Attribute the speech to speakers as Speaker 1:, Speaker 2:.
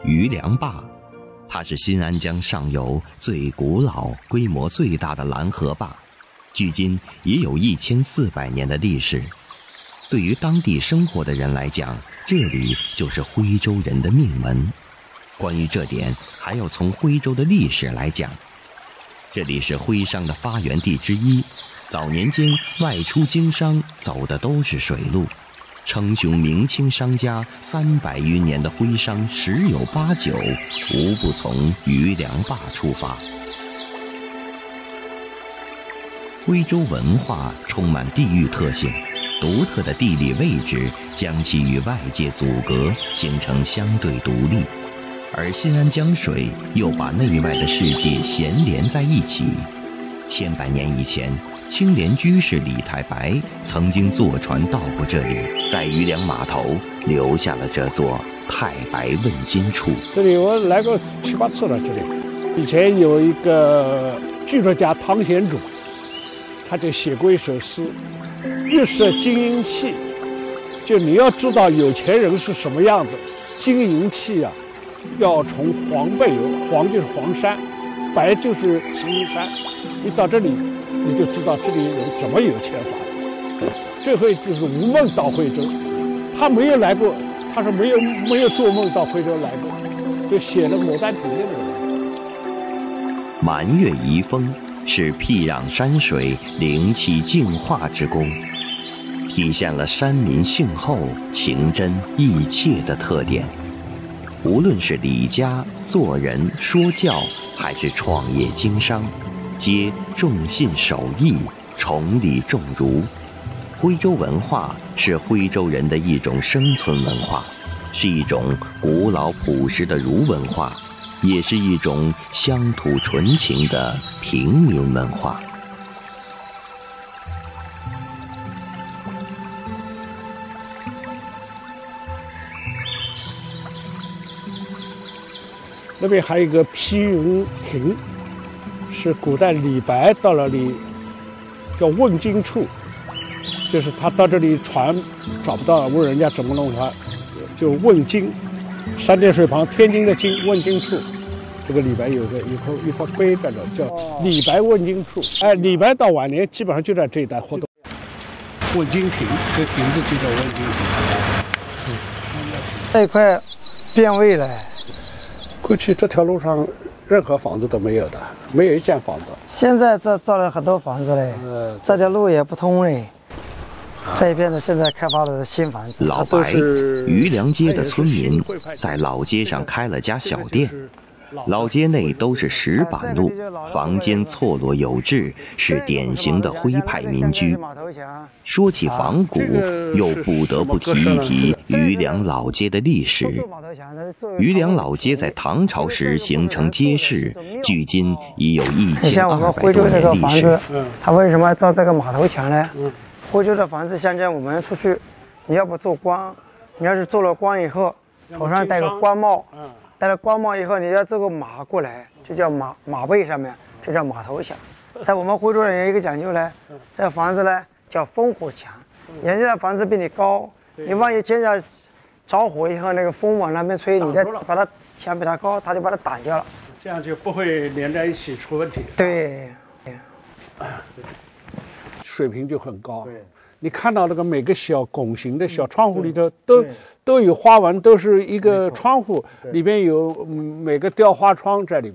Speaker 1: 余梁坝，它是新安江上游最古老、规模最大的拦河坝，距今也有1400年的历史。对于当地生活的人来讲，这里就是徽州人的命门。关于这点，还要从徽州的历史来讲。这里是徽商的发源地之一，早年间外出经商走的都是水路，称雄明清商家300余年的徽商10有8、9无不从余梁坝出发。徽州文化充满地域特性，独特的地理位置将其与外界阻隔，形成相对独立，而新安江水又把内外的世界衔连在一起。千百年以前，青莲居士李太白曾经坐船到过这里，在余梁码头留下了这座太白问津处。
Speaker 2: 这里我来过7、8次了。这里以前有一个剧作家汤显祖，他就写过一首诗：日摄金银器，就你要知道有钱人是什么样子，金银器啊，要从黄背有，黄就是黄山，白就是石英山。你到这里，你就知道这里人怎么有钱法。最后就是吴孟到徽州，他没有来过，他说没有做梦到徽州来过，就写了《牡丹亭》的人。
Speaker 1: 满月遗风是僻壤山水灵气净化之功，体现了山民性厚、情真意切的特点。无论是理家、做人、说教，还是创业经商，皆重信守义，崇礼重儒。徽州文化是徽州人的一种生存文化，是一种古老朴实的儒文化，也是一种乡土纯情的平民文化。
Speaker 2: 那边还有一个披云亭，是古代李白到了里叫问津处，就是他到这里船找不到，问人家怎么弄他，就问津，三点水旁天津的津，问津处。这个李白有个一块碑在这，叫李白问津处。哎，李白到晚年基本上就在这一带活动。问津亭，这亭子就叫问津亭。
Speaker 3: 这一块变味了。
Speaker 2: 过去这条路上任何房子都没有的，没有一间房子。
Speaker 3: 现在这造了很多房子嘞，这条路也不通嘞。这边呢，现在开发的新房子。
Speaker 1: 老白，余梁街的村民在老街上开了家小店，老街内都是石板路，房间错落有致，是典型的徽派民居。说起仿古，又不得不提一提余梁老街的历史。余梁老街在唐朝时形成街市，距今已有1200多年历史。
Speaker 3: 它为什么造这个码头墙呢？徽州的房子，像我们出去，你要不做官，你要是做了官以后，头上戴个官帽，戴了官帽以后，你要这个马过来，就叫马背上面，就叫马头墙。在我们徽州人有一个讲究呢，这房子呢叫烽火墙，人家的房子比你高，你万一见着着火以后，那个风往那边吹，你再把它墙比它高，它就把它挡掉了，
Speaker 2: 这样就不会连在一起出问题。
Speaker 3: 对。
Speaker 2: 水平就很高。你看到那个每个小拱形的小窗户里头都有花纹，都是一个窗户里边有每个雕花窗在里边。